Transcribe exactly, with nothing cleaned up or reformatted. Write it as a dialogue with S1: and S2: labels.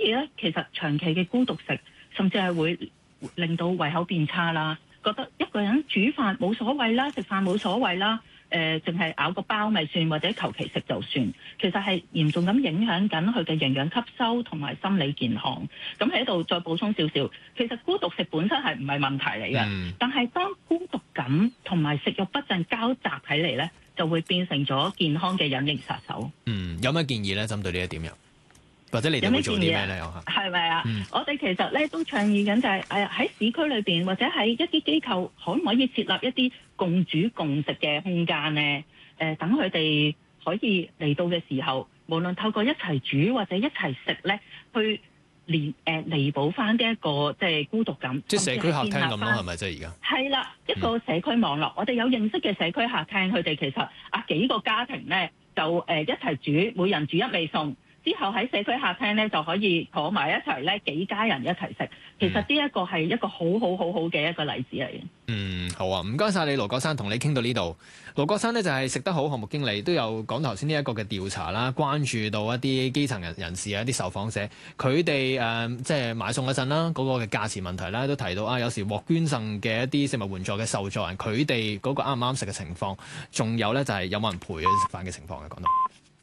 S1: 咧，其實長期嘅孤獨食，甚至係會令到胃口變差啦。覺得一個人煮飯冇所謂啦，食飯冇所謂啦，誒淨係咬個包咪算，或者求其食就算。其實係嚴重咁影響緊佢嘅營養吸收同埋心理健康。咁喺度再補充少少，其實孤獨食本身係唔係問題嚟嘅，嗯、但係當孤獨感同埋食慾不振交集起嚟咧，就會變成咗健康嘅隱形殺手。
S2: 嗯，有咩建議咧？針對呢一點又？或者你哋會做啲咩咧？
S1: 係咪啊？嗯、我哋其實咧都倡議緊就係誒喺市區裏邊或者喺一啲機構，可唔可以設立一啲共煮共食嘅空間咧？誒、呃，等佢哋可以嚟到嘅時候，無論透過一齊煮或者一齊食咧，去連誒彌補翻呢一個即係孤獨感。
S2: 即係社區客廳咁咯，係咪即係而家？係
S1: 啦，一個社區網絡，嗯、我哋有認識嘅社區客廳，佢哋其實啊幾個家庭咧就誒、呃、一齊煮，每人煮一味餸。之後喺社區客廳咧就可以坐埋一齊咧，幾家人一齊食。其實呢一個係一個好好好好嘅一個例子嚟嘅。
S2: 嗯，好啊，唔該晒你盧國珊，同你傾到呢度。盧國珊呢就係食得好項目經理，都有講頭先呢一個嘅調查啦，關注到一啲基層人人士啊，一啲受訪者，佢哋誒即係買餸嗰陣啦，嗰、那個嘅價錢問題啦，都提到啊，有時獲捐贈嘅一啲食物援助嘅受助人，佢哋嗰個啱唔啱食嘅情況，仲有咧就係有冇人陪佢食飯嘅情況嘅講到。